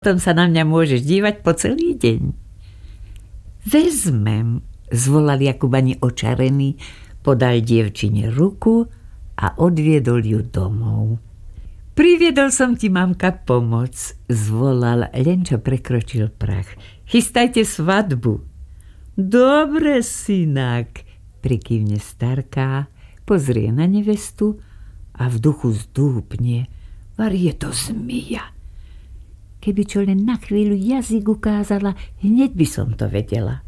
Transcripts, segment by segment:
Potom sa na mňa môžeš dívať po celý deň. Vezmem, zvolal Jakub ani očarený, podal dievčine ruku a odviedol ju domov. Priviedol som ti, mamka, pomoc, zvolal, len čo prekročil prach. Chystajte svadbu. Dobre, synak, prikývne starká, pozrie na nevestu a v duchu zdúpne. Var je to zmija. Keby čo len na chvíľu jazyk ukázala, hneď by som to vedela.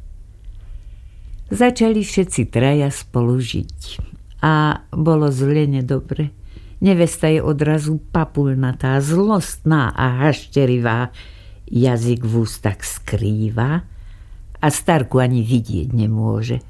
Začali všetci traja spolu žiť. A bolo zle nedobre. Nevesta je odrazu papulnatá, zlostná a hašterivá. Jazyk v ústach skrýva a starku ani vidieť nemôže.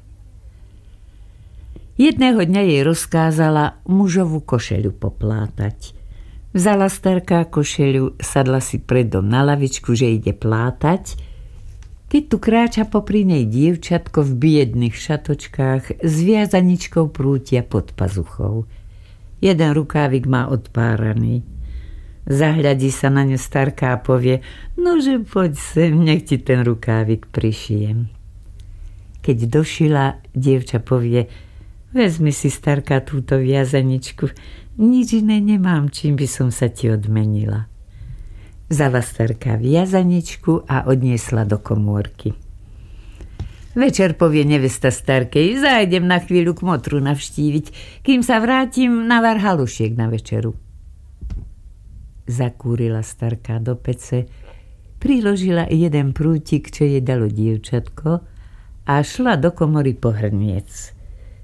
Jedného dňa jej rozkázala mužovú košeľu poplátať. Vzala starká košeľu, sadla si pred dom na lavičku, že ide plátať, keď tu kráča popri nej dievčatko v biedných šatočkách s viazaničkou prútia pod pazuchou. Jeden rukávik má odpáraný. Zahľadí sa na ňu starká a povie: nože poď sem, nech ti ten rukávik prišijem. Keď došila, dievča povie: vezmi si, starká, túto viazaničku, nič iné nemám, čím by som sa ti odmenila. Vzala starká viazaničku a odniesla do komórky. Večer povie nevesta starkej: zájdem na chvíľu k motru navštíviť, kým sa vrátim, navar halušiek na večeru. Zakúrila starká do pece, priložila jeden prútik, čo jej dalo dievčatko, a šla do komory po hrniec.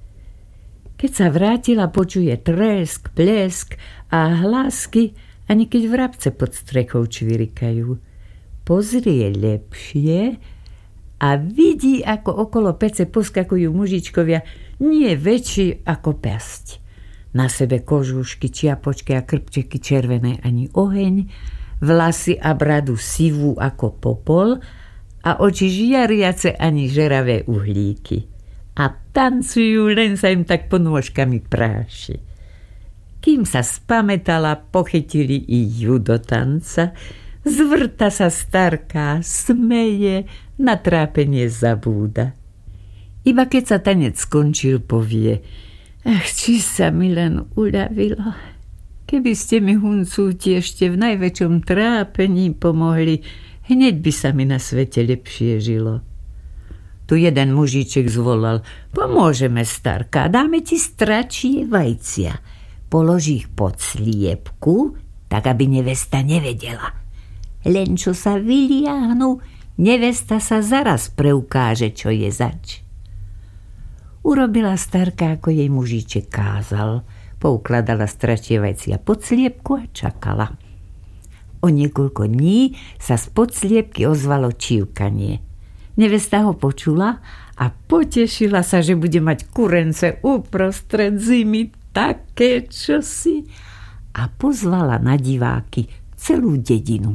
Keď sa vrátila, počuje tresk, plesk a hlásky, ani keď vrabce pod strechou čvirikajú. Pozrie lepšie a vidí, ako okolo pece poskakujú mužičkovia, nie väčší ako päsť. Na sebe kožušky, čiapočky a krpčeky červené ani oheň, vlasy a bradu sivú ako popol a oči žiariace ani žeravé uhlíky. A tancujú, len sa im tak ponôžkami práši. Kým sa spamätala, pochytili i ju do tanca, zvrta sa starká, smeje, na trápenie zabúda. Iba keď sa tanec skončil, povie: ach, či sa mi len uľavilo. Keby ste mi, huncúti, ešte v najväčšom trápení pomohli, hneď by sa mi na svete lepšie žilo. Tu jeden mužiček zvolal: pomôžeme, starka, dáme ti stračie vajcia. Položí ich pod sliepku, tak aby nevesta nevedela. Len čo sa vyliahnu, nevesta sa zaraz preukáže, čo je zač. Urobila starka, ako jej mužiček kázal. Poukladala stračie vajcia pod sliepku a čakala. O niekoľko dní sa spod sliepky ozvalo čívkanie. Nevesta ho počula a potešila sa, že bude mať kurence uprostred zimy, také čosi, a pozvala na diváky celú dedinu.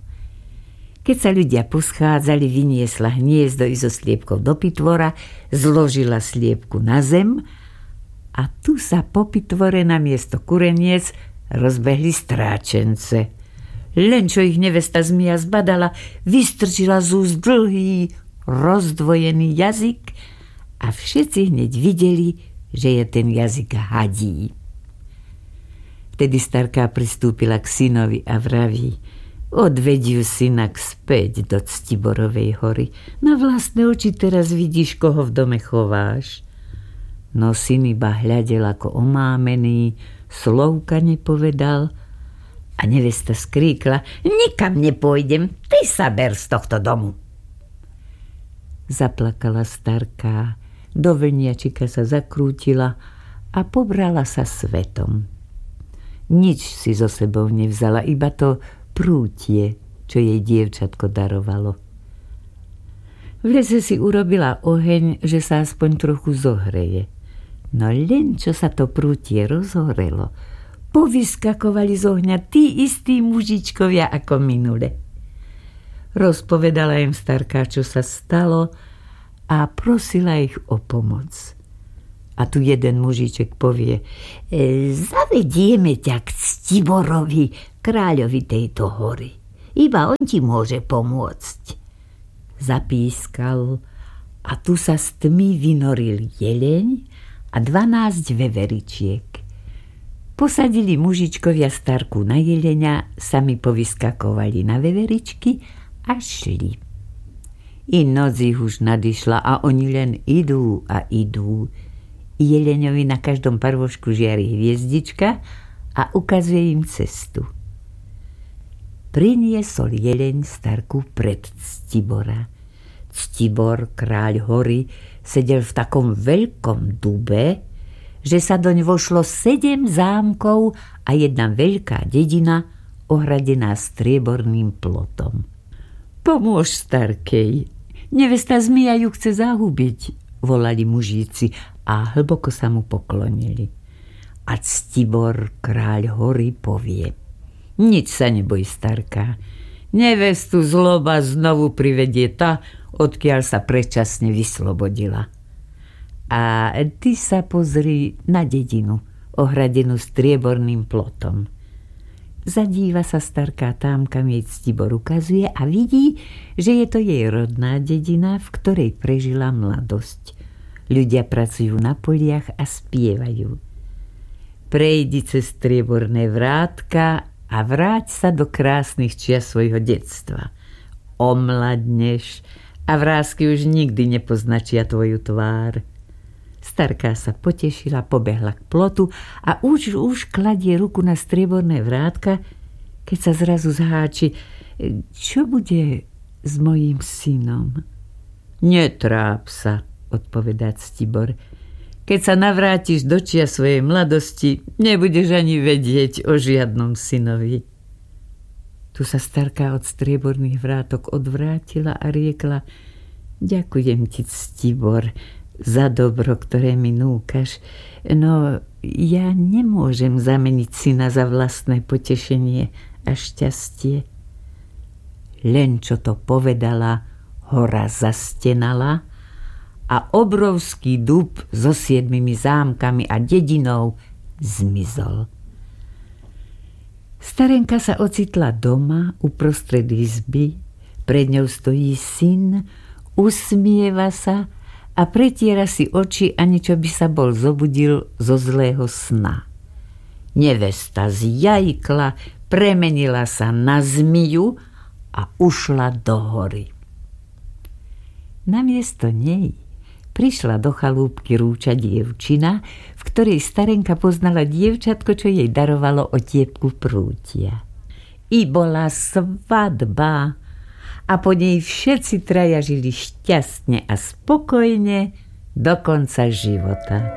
Keď sa ľudia poschádzali, vyniesla hniezdo i so sliepkou do pitvora, zložila sliepku na zem a tu sa po pitvore na miesto kureniec rozbehli stráčence. Len čo ich nevesta zmija zbadala, vystrčila z úst dlhý, rozdvojený jazyk a všetci hneď videli, že je ten jazyk hadí. Vtedy starká pristúpila k synovi a vraví: odvedí ju, synak, späť do Ctiborovej hory. Na vlastné oči teraz vidíš, koho v dome chováš. No syn iba hľadel ako omámený, slovka nepovedal a nevesta skríkla: nikam nepôjdem, ty sa ber z tohto domu. Zaplakala starká, do vlniačika sa zakrútila a pobrala sa svetom. Nič si so sebou nevzala, iba to prútie, čo jej dievčatko darovalo. V lese si urobila oheň, že sa aspoň trochu zohreje. No len čo sa to prútie rozhorelo, povyskakovali z ohňa tí istí mužičkovia ako minule. Rozpovedala im starká, čo sa stalo, a prosila ich o pomoc. A tu jeden mužiček povie: zavedieme ťa k Ctiborovi, kráľovi tejto hory. Iba on ti môže pomôcť. Zapískal a tu sa z tmy vynoril jeleň a 12 veveričiek. Posadili mužičkovia Starku na jelenia, sami povyskakovali na veveričky a šli. I noc ich už nadišla a oni len idú a idú. Jeleňovi na každom parvošku žiari hviezdička a ukazuje im cestu. Priniesol jeleň Starku pred Ctibora. Ctibor, kráľ hory, sedel v takom veľkom dube, že sa doň vošlo 7 zámkov a jedna veľká dedina ohradená strieborným plotom. Pomôž Starkej, nevesta zmija ju chce zahubiť, volali mužíci a hlboko sa mu poklonili. A Ctibor, kráľ hory, povie: nič sa neboj, Starka, nevestu zloba znovu privedie tá, odkiaľ sa predčasne vyslobodila. A ty sa pozri na dedinu, ohradenú strieborným plotom. Zadíva sa Starka tam, kam jej Ctibor ukazuje a vidí, že je to jej rodná dedina, v ktorej prežila mladosť. Ľudia pracujú na poliach a spievajú. Prejdi cez strieborné vrátka a vráť sa do krásnych čias svojho detstva. Omladneš a vrásky už nikdy nepoznačia tvoju tvár. Starka sa potešila, pobehla k plotu a už kladie ruku na strieborné vrátka, keď sa zrazu zháči: čo bude s mojím synom? Netráp sa, odpovedá Ctibor. Keď sa navrátiš do čia svojej mladosti, nebudeš ani vedieť o žiadnom synovi. Tu sa Starka od strieborných vrátok odvrátila a riekla: ďakujem ti, Ctibor, za dobro, ktoré mi núkaš, no ja nemôžem zameniť syna za vlastné potešenie a šťastie. Len čo to povedala, hora zastenala a obrovský dub so 7 zámkami a dedinou zmizol. Starenka sa ocitla doma uprostred izby, pred ňou stojí syn, usmieva sa a pretiera si oči, ani čo by sa bol zobudil zo zlého sna. Nevesta zjajkla, premenila sa na zmiju a ušla do hory. Namiesto nej prišla do chalúbky rúča dievčina, v ktorej Starenka poznala dievčatko, čo jej darovalo otiepku prútia. I bola svadba a po nej všetci traja žili šťastne a spokojne do konca života.